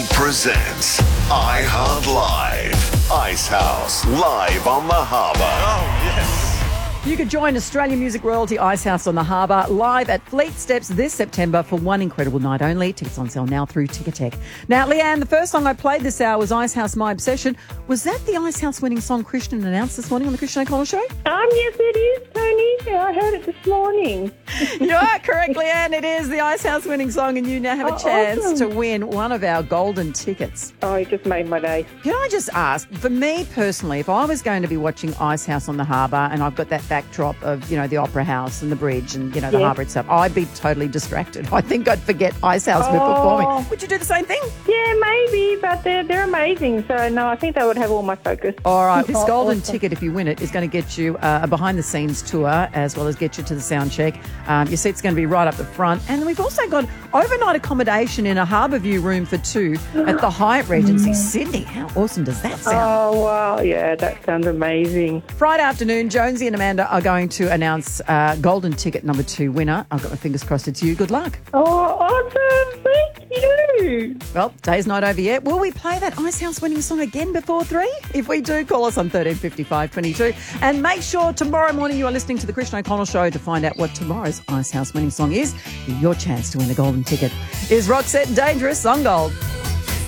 presents iHeart Live. Ice House live on the harbour. Oh, yes. You could join Australian music royalty Icehouse on the Harbour live at Fleet Steps this September for one incredible night only. Tickets on sale now through Ticketek. Now, Leanne, the first song I played this hour was Icehouse My Obsession. Was that the Icehouse winning song Christian announced this morning on the Christian O'Connell Show? Yes, it is, Tony. I heard it this morning. You are correct, Leanne. It is the Icehouse winning song, and you now have a chance awesome. to win one of our golden tickets. Oh, it just made my day. Can I just ask, for me personally, if I was going to be watching Icehouse on the Harbour and I've got that backdrop of, the Opera House and the bridge and, the harbour itself, I'd be totally distracted. I think I'd forget Icehouse were performing. Would you do the same thing? Yeah, maybe, but they're amazing. So, no, I think they would have all my focus. All right, this golden awesome. ticket, if you win it, is going to get you a behind-the-scenes tour as well as get you to the sound check. Your seat's going to be right up the front. And we've also got overnight accommodation in a harbour view room for two at the Hyatt Regency, Sydney. How awesome does that sound? Oh, wow. Yeah, that sounds amazing. Friday afternoon, Jonesy and Amanda are going to announce golden ticket number 2 winner. I've got my fingers crossed it's you. Good luck. Oh, awesome. Thank you. Well, day's not over yet. Will we play that Icehouse winning song again before 3? If we do, call us on 1355 22. And make sure tomorrow morning you are listening to the Christian O'Connell Show to find out what tomorrow's Icehouse winning song is. Your chance to win a golden ticket is Roxette Dangerous on Gold.